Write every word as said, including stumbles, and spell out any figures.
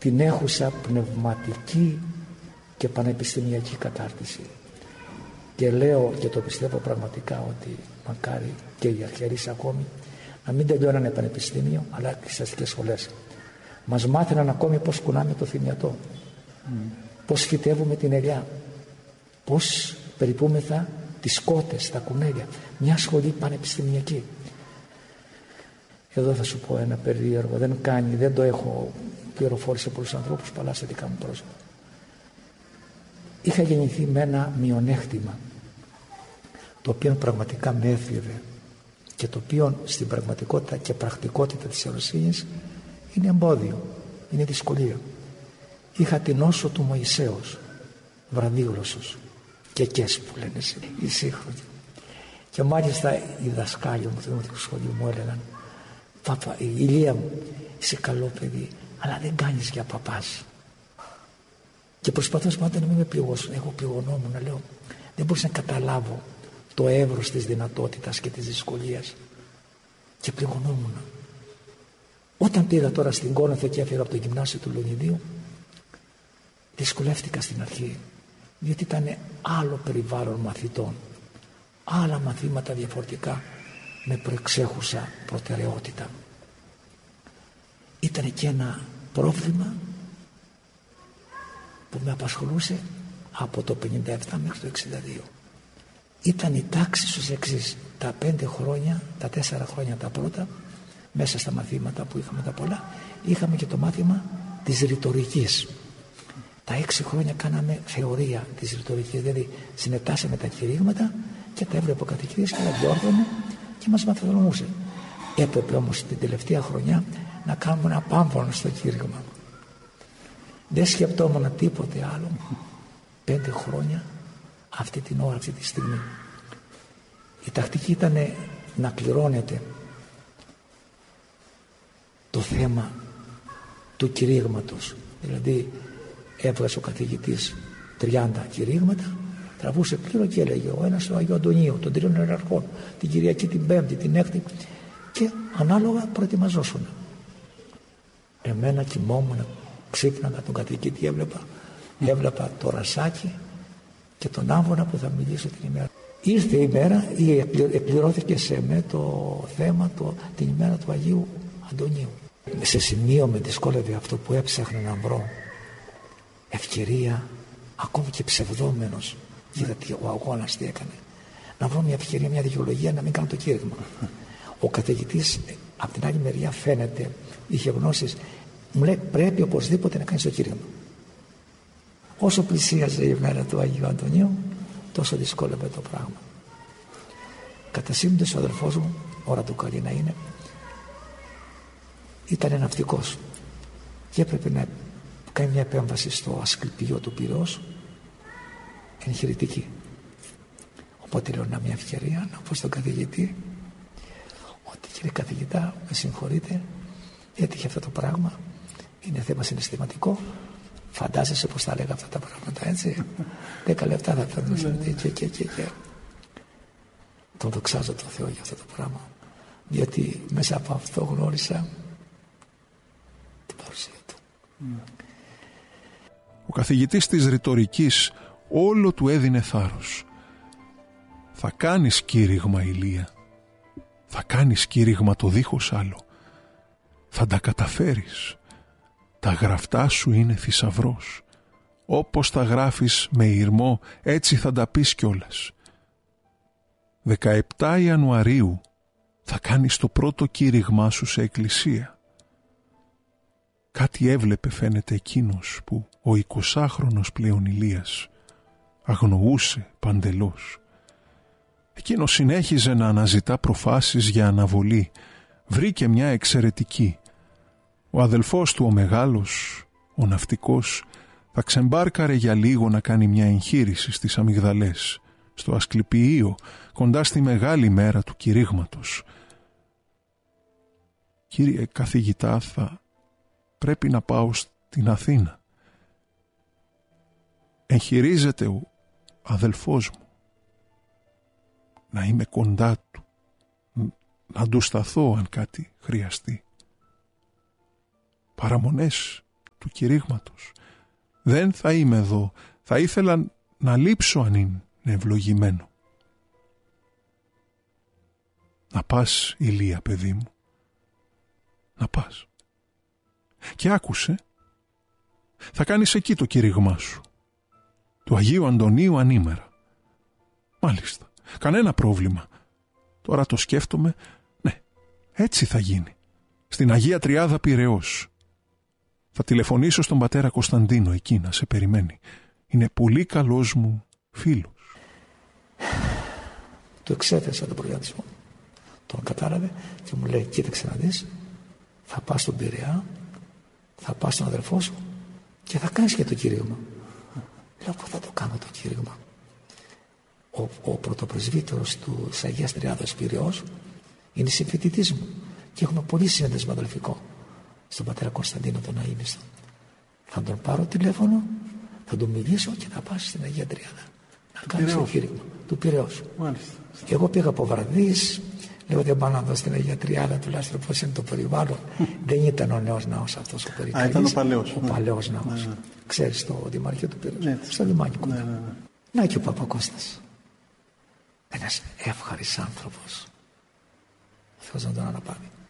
την έχουσα πνευματική και πανεπιστημιακή κατάρτιση. Και λέω και το πιστεύω πραγματικά ότι μακάρι και οι αρχαίρεις ακόμη να μην τελειώνανε πανεπιστήμιο αλλά και στις αστικές σχολές. Μας μάθαιναν ακόμη πώς κουνάμε το θυμιατό, mm. πώς φυτεύουμε την ελιά, πώς περιπούμεθα τις κότες, τα κουνέλια. Μια σχολή πανεπιστημιακή. Εδώ θα σου πω ένα περίεργο, δεν κάνει, δεν το έχω πληροφόρησε πολλούς ανθρώπους, παλά στα δικά μου πρόσωπα. Είχα γεννηθεί με ένα μειονέκτημα, το οποίο πραγματικά με έφηβε και το οποίο στην πραγματικότητα και πρακτικότητα της ιεροσύνης είναι εμπόδιο, είναι δυσκολία. Είχα την όσο του Μωυσέως, βραδίγλωσσος και κες που λένε οι σύγχρονοι. Και μάλιστα οι δασκάλοι μου, το δημοτικό σχολείο μου έλεγαν, Παπα, η Ηλία μου, είσαι καλό παιδί, αλλά δεν κάνεις για παπάς. Και προσπαθώ πάντα να μην με πληγώσουν. Εγώ πληγωνόμουν, να λέω, δεν μπορούσα να καταλάβω το εύρος της δυνατότητας και της δυσκολίας. Και πληγωνόμουν. Όταν πήγα τώρα στην Κόνωθο και έφυγα από το γυμνάσιο του Λονιδίου, δυσκολεύτηκα στην αρχή, διότι ήταν άλλο περιβάλλον μαθητών, άλλα μαθήματα διαφορετικά, με προεξέχουσα προτεραιότητα. Ήταν και ένα πρόβλημα που με απασχολούσε από το πενήντα επτά μέχρι το εξήντα δύο. Ήταν η τάξη στους εξής: τα πέντε χρόνια, τα τέσσερα χρόνια τα πρώτα, μέσα στα μαθήματα που είχαμε τα πολλά, είχαμε και το μάθημα της ρητορικής. Τα έξι χρόνια κάναμε θεωρία της ρητορικής, δηλαδή συνετάσσαμε τα κηρύγματα και τα έβλεπε ο καθηγητής και τα διόρθωνε και μας μαθοδομούσε. Έπρεπε όμως την τελευταία χρονιά να κάνουμε ένα πάμφωνο στο κήρυγμα. Δεν σκεπτόμουν τίποτε άλλο πέντε χρόνια αυτή την ώρα, αυτή τη στιγμή. Η τακτική ήταν να κληρώνεται το θέμα του κηρύγματος. Δηλαδή έβγαζε ο καθηγητής τριάντα κηρύγματα, τραβούσε κλήρο και έλεγε ο ένας του Αγίου Αντωνίου, των τριών ιεραρχών, την Κυριακή, την Πέμπτη, την Έκτη, και ανάλογα προετοιμαζόσουν. Εμένα κοιμόμουν, ξύπναγα τον καθηγητή, έβλεπα, έβλεπα το ρασάκι και τον άμβονα που θα μιλήσω την ημέρα. Ήρθε η μέρα, ή εκπληρώθηκε σε με το θέμα το, την ημέρα του Αγίου Αντωνίου. Σε σημείο με δυσκόλευε αυτό που έψαχνα να βρω ευκαιρία, ακόμη και ψευδόμενος. Είδατε ο αγώνας τι έκανε. Να βρω μια ευκαιρία, μια δικαιολογία να μην κάνω το κήρυγμα. Ο καθηγητής από την άλλη μεριά φαίνεται είχε γνώσεις. Μου λέει πρέπει οπωσδήποτε να κάνεις το κήρυγμα. Όσο πλησίαζε η μέρα του Αγίου Αντωνίου, τόσο δυσκόλευε το πράγμα. Κατά σύμπτωση ο αδελφός μου, ώρα του καλή να είναι, ήταν ναυτικός και έπρεπε να κάνει μια επέμβαση στο Ασκληπιείο του Πειραιώς, εγχειρητική. Οπότε λέω να μια ευκαιρία να πω στον καθηγητή ότι κύριε καθηγητά, με συγχωρείτε, έτυχε αυτό το πράγμα, είναι θέμα συναισθηματικό. Φαντάζεσαι πως θα έλεγα αυτά τα πράγματα, έτσι. Δέκα λεπτά θα θα δώσω και, και, και, και. Τον δοξάζω τον Θεό για αυτό το πράγμα, διότι μέσα από αυτό γνώρισα την παρουσία του. Ο καθηγητής της ρητορικής όλο του έδινε θάρρος. Θα κάνεις κήρυγμα, Ηλία. Θα κάνεις κήρυγμα το δίχως άλλο. Θα τα καταφέρεις. Τα γραφτά σου είναι θησαυρός. Όπως τα γράφεις με ηρμό, έτσι θα τα πεις κιόλας. δεκαεπτά Ιανουαρίου θα κάνεις το πρώτο κήρυγμά σου σε εκκλησία. Κάτι έβλεπε φαίνεται εκείνος που ο εικοσάχρονος πλέον Ηλίας αγνοούσε παντελώς. Εκείνος συνέχιζε να αναζητά προφάσεις για αναβολή. Βρήκε μια εξαιρετική. Ο αδελφός του ο μεγάλος, ο ναυτικός, θα ξεμπάρκαρε για λίγο να κάνει μια εγχείρηση στις Αμυγδαλές, στο Ασκληπιείο, κοντά στη μεγάλη μέρα του κηρύγματος. «Κύριε καθηγητά, θα πρέπει να πάω στην Αθήνα. Εγχειρίζεται ο αδελφός μου. Να είμαι κοντά του, να του σταθώ αν κάτι χρειαστεί. Παραμονές του κηρύγματος. Δεν θα είμαι εδώ, θα ήθελα να λείψω αν είναι ευλογημένο. Να πας, Ηλία, παιδί μου, να πας. Και άκουσε, θα κάνεις εκεί το κήρυγμά σου, του Αγίου Αντωνίου ανήμερα. Μάλιστα, κανένα πρόβλημα. Τώρα το σκέφτομαι, ναι, έτσι θα γίνει. Στην Αγία Τριάδα Πειραιώς. Θα τηλεφωνήσω στον πατέρα Κωνσταντίνο εκεί να σε περιμένει. Είναι πολύ καλός μου φίλος. Του εξέθεσα τον προγραμματισμό. Τον κατάλαβε και μου λέει, κοίταξε να δεις, θα πας στον Πειραιά, θα πας στον αδερφό σου και θα κάνεις και το κήρυγμα. Λέω, πού θα το κάνω το κήρυγμα? Ο, ο πρωτοπρεσβύτερος του Αγίας Τριάδας Πειραιώς είναι συμφοιτητής μου και έχουμε πολύ σύνδεσμο αδελφικό στον πατέρα Κωνσταντίνο τον Αείμνηστο. Θα τον πάρω τηλέφωνο, θα τον μιλήσω και θα πάω στην Αγία Τριάδα να κάνεις το κήρυγμα του Πειραιώς. Και εγώ πήγα από βραδείς, λέω, δεν πάω να δω στην Αγία Τριάδα, τουλάχιστον πώς είναι το περιβάλλον. Δεν ήταν ο νέος ναός αυτός ο περικαλής. Α, ήταν ο παλαιός. Ο ναι. παλαιός ναός. Ναι, ναι. Ξέρεις, το Δημαρχείο του Πειραιώς. Ναι, στο λιμάνι κοντά. Ναι, ναι, ναι. Να και ο Παπακώστας. Ένας εύχαρης άνθρωπος. Ο Θεός να τον αναπαύει.